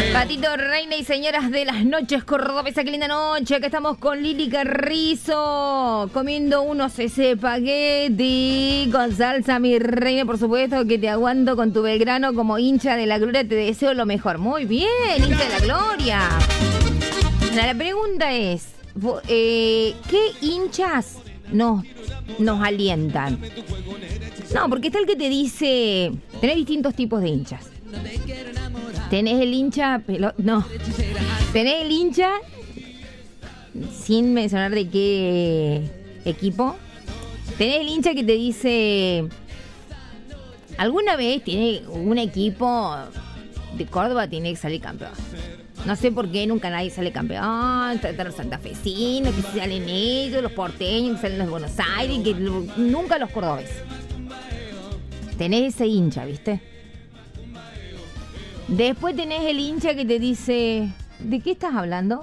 Patito, reina y señoras de las noches cordobesas, qué linda noche. Acá estamos con Lili Carrizo, comiendo unos espagueti con salsa, mi reina, por supuesto, que te aguanto con tu Belgrano como hincha de la gloria, te deseo lo mejor. Muy bien, hincha de la gloria. La pregunta es, ¿qué hinchas nos alientan? No, porque está el que te dice, tenés distintos tipos de hinchas. Tenés el hincha, tenés el hincha, sin mencionar de qué equipo. Tenés el hincha que te dice, alguna vez tiene un equipo de Córdoba tiene que salir campeón. No sé por qué nunca nadie sale campeón. Están los santafesinos, que salen ellos, los porteños, que salen los de Buenos Aires, que nunca los cordobeses. Tenés ese hincha, ¿viste? Después tenés el hincha que te dice, ¿de qué estás hablando?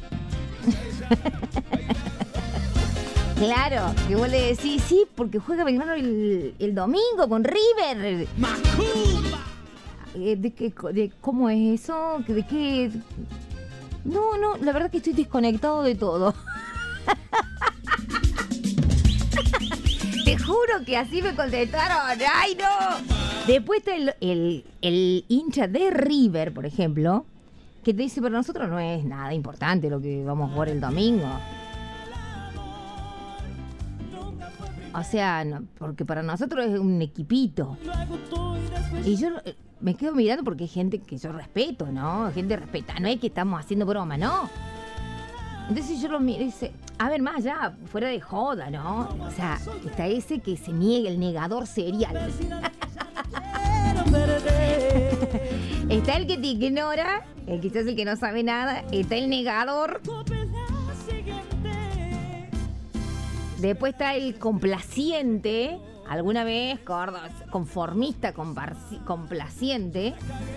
Claro, que vos le decís, sí, porque juega Belgrano el domingo con River. ¿De cómo es eso? ¿De qué? No, la verdad que estoy desconectado de todo. Te juro que así me contestaron. ¡Ay, no! Después está el hincha de River, por ejemplo, que te dice, para nosotros no es nada importante lo que vamos a jugar el domingo. O sea, no, porque para nosotros es un equipito. Y yo me quedo mirando porque hay gente que yo respeto, ¿no? Gente respeta, no es que estamos haciendo broma, ¿no? Entonces yo lo miro y dice, a ver, más allá, fuera de joda, ¿no? O sea, está ese que se niega, el negador serial. Está el que te ignora, el quizás el que no sabe nada, está el negador. Después está el complaciente, alguna vez conformista, complaciente.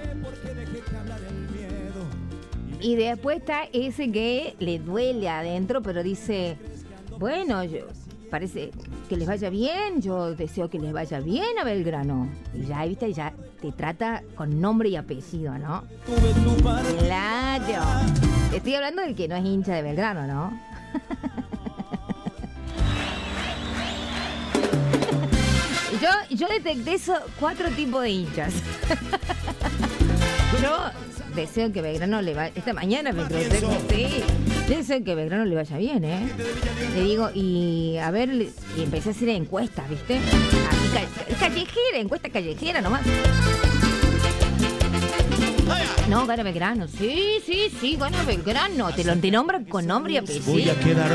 Y después está ese que le duele adentro, pero dice, bueno, parece que les vaya bien, yo deseo que les vaya bien a Belgrano. Y ya, viste, ya te trata con nombre y apellido, ¿no? Claro. Estoy hablando del que no es hincha de Belgrano, ¿no? Yo detecté esos 4 tipos de hinchas. Yo deseo que Belgrano le vaya. Esta mañana me crucé. Sí. Deseo que Belgrano le vaya bien, ¿eh? Le digo, y a ver, y empecé a hacer encuestas, ¿viste? Callejera, encuesta callejera nomás. No, gana Belgrano. Sí, gana Belgrano. Te nombran con nombre y apellido.